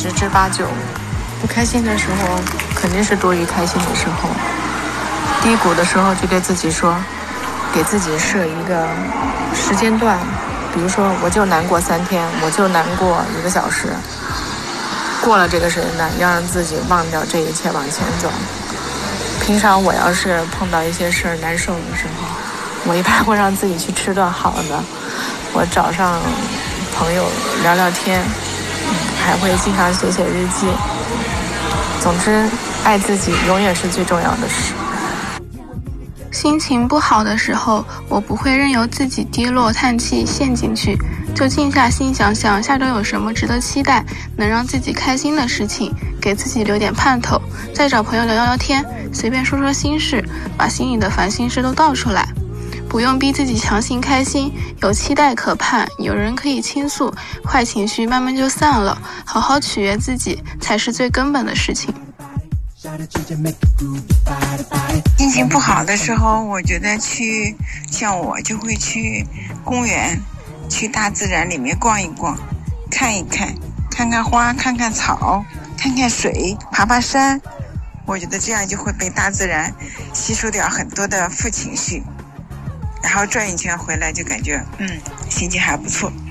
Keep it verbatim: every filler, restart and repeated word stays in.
十之八九。不开心的时候肯定是多于开心的时候，低谷的时候就对自己说，给自己设一个时间段，比如说我就难过三天，我就难过一个小时，过了这个时间段，要让自己忘掉这一切，往前走。平常我要是碰到一些事儿难受的时候，我一般会让自己去吃顿好的，我找上朋友聊聊天，还会经常写写日记。总之，爱自己永远是最重要的事。 心情不好的时候，我不会任由自己低落叹气陷进去，就静下心想想下周有什么值得期待能让自己开心的事情，给自己留点盼头，再找朋友聊聊天，随便说说心事，把心里的烦心事都倒出来。不用逼自己强行开心，有期待可盼，有人可以倾诉，坏情绪慢慢就散了，好好取悦自己才是最根本的事情。 心情不好的时候，我觉得去像我就会去公园，去大自然里面逛一逛，看一看，看看花，看看草，看看水，爬爬山。我觉得这样就会被大自然吸收掉很多的负情绪，然后转一圈回来就感觉嗯心情还不错。